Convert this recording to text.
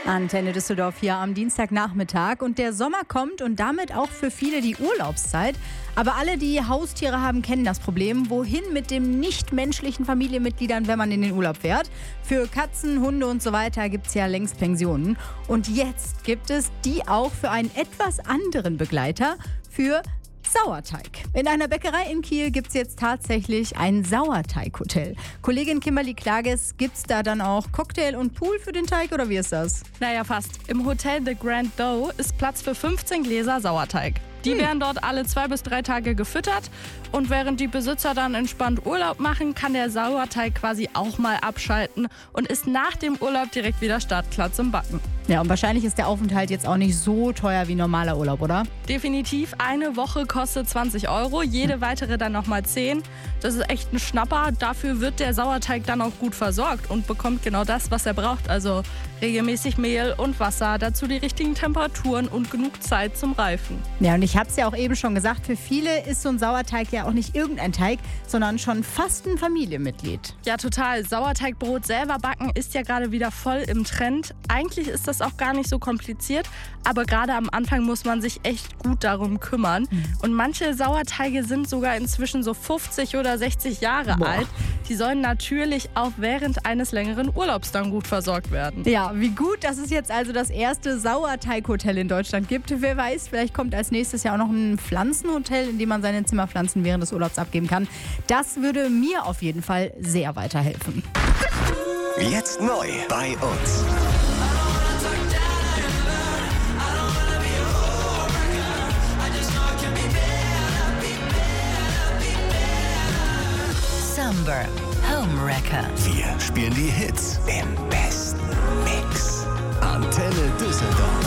Antenne Düsseldorf hier am Dienstagnachmittag und der Sommer kommt und damit auch für viele die Urlaubszeit. Aber alle, die Haustiere haben, kennen das Problem. Wohin mit den nichtmenschlichen Familienmitgliedern, wenn man in den Urlaub fährt? Für Katzen, Hunde und so weiter gibt es ja längst Pensionen. Und jetzt gibt es die auch für einen etwas anderen Begleiter, für Sauerteig. In einer Bäckerei in Kiel gibt es jetzt tatsächlich ein Sauerteighotel. Kollegin Kimberly Klages, gibt es da dann auch Cocktail und Pool für den Teig oder wie ist das? Naja, fast. Im Hotel The Grand Doe ist Platz für 15 Gläser Sauerteig. Die werden dort alle 2 bis 3 Tage gefüttert und während die Besitzer dann entspannt Urlaub machen, kann der Sauerteig quasi auch mal abschalten und ist nach dem Urlaub direkt wieder startklar zum Backen. Ja, und wahrscheinlich ist der Aufenthalt jetzt auch nicht so teuer wie normaler Urlaub, oder? Definitiv, eine Woche kostet 20 €, jede weitere dann nochmal 10. Das ist echt ein Schnapper. Dafür wird der Sauerteig dann auch gut versorgt und bekommt genau das, was er braucht. Also regelmäßig Mehl und Wasser, dazu die richtigen Temperaturen und genug Zeit zum Reifen. Ja, und ich habe es ja auch eben schon gesagt, für viele ist so ein Sauerteig ja auch nicht irgendein Teig, sondern schon fast ein Familienmitglied. Ja, total. Sauerteigbrot selber backen ist ja gerade wieder voll im Trend. Eigentlich ist das auch gar nicht so kompliziert, aber gerade am Anfang muss man sich echt gut darum kümmern. Und manche Sauerteige sind sogar inzwischen so 50 oder 60 Jahre alt. Die sollen natürlich auch während eines längeren Urlaubs dann gut versorgt werden. Ja, wie gut, dass es jetzt also das erste Sauerteighotel in Deutschland gibt. Wer weiß, vielleicht kommt als nächstes Jahr auch noch ein Pflanzenhotel, in dem man seine Zimmerpflanzen während des Urlaubs abgeben kann. Das würde mir auf jeden Fall sehr weiterhelfen. Jetzt neu bei uns. Summer Homewrecker. Wir spielen die Hits im besten Mix. Antenne Düsseldorf.